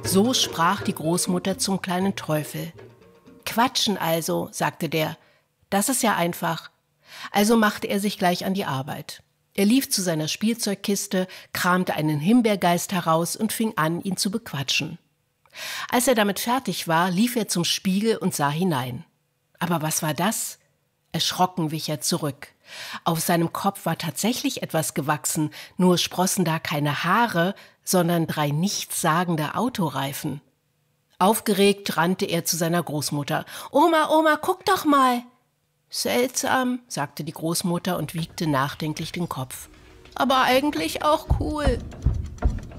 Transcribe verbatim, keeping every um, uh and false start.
So sprach die Großmutter zum kleinen Teufel. »Quatschen also«, sagte der. »Das ist ja einfach.« Also machte er sich gleich an die Arbeit. Er lief zu seiner Spielzeugkiste, kramte einen Himbeergeist heraus und fing an, ihn zu bequatschen. Als er damit fertig war, lief er zum Spiegel und sah hinein. Aber was war das? Erschrocken wich er zurück. Auf seinem Kopf war tatsächlich etwas gewachsen, nur sprossen da keine Haare, sondern drei nichtssagende Autoreifen. Aufgeregt rannte er zu seiner Großmutter. »Oma, Oma, guck doch mal!« »Seltsam«, sagte die Großmutter und wiegte nachdenklich den Kopf. »Aber eigentlich auch cool.«